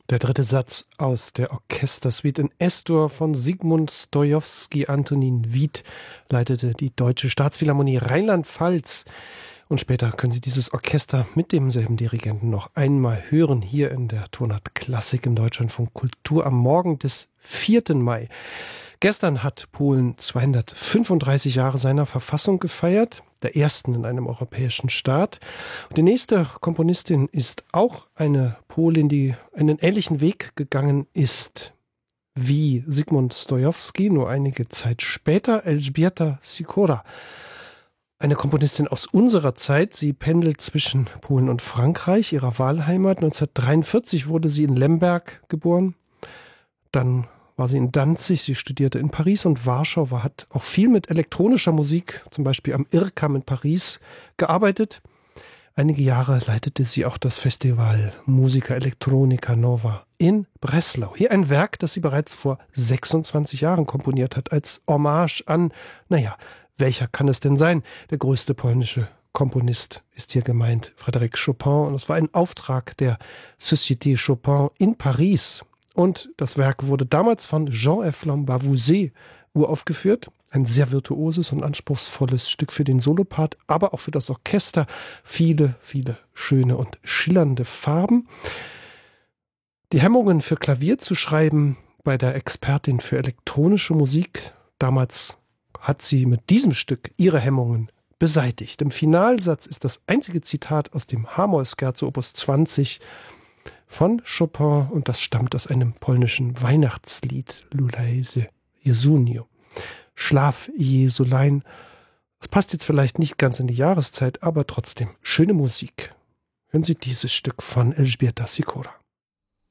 Der dritte Satz aus der Orchestersuite in S-Dur von Sigmund Stojowski. Antonin Wied leitete die Deutsche Staatsphilharmonie Rheinland-Pfalz. Und später können Sie dieses Orchester mit demselben Dirigenten noch einmal hören, hier in der Tonart Klassik im Deutschlandfunk Kultur am Morgen des 4. Mai. Gestern hat Polen 235 Jahre seiner Verfassung gefeiert, der ersten in einem europäischen Staat. Und die nächste Komponistin ist auch eine Polin, die einen ähnlichen Weg gegangen ist wie Sigmund Stojowski, nur einige Zeit später, Elżbieta Sikora. Eine Komponistin aus unserer Zeit. Sie pendelt zwischen Polen und Frankreich, ihrer Wahlheimat. 1943 wurde sie in Lemberg geboren. Dann war sie in Danzig, sie studierte in Paris und Warschau, hat auch viel mit elektronischer Musik, zum Beispiel am IRCAM in Paris, gearbeitet. Einige Jahre leitete sie auch das Festival Musica Electronica Nova in Breslau. Hier ein Werk, das sie bereits vor 26 Jahren komponiert hat, als Hommage an, welcher kann es denn sein? Der größte polnische Komponist ist hier gemeint, Frédéric Chopin. Und es war ein Auftrag der Société Chopin in Paris. Und das Werk wurde damals von Jean-F. Lambavouset uraufgeführt. Ein sehr virtuoses und anspruchsvolles Stück für den Solopart, aber auch für das Orchester. Viele, viele schöne und schillernde Farben. Die Hemmungen für Klavier zu schreiben bei der Expertin für elektronische Musik. Damals hat sie mit diesem Stück ihre Hemmungen beseitigt. Im Finalsatz ist das einzige Zitat aus dem H-Moll-Scherzo Opus 20 von Chopin und das stammt aus einem polnischen Weihnachtslied, Lulejże Jesunio. Schlaf, Jesulein. Das passt jetzt vielleicht nicht ganz in die Jahreszeit, aber trotzdem schöne Musik. Hören Sie dieses Stück von Elżbieta Sikora.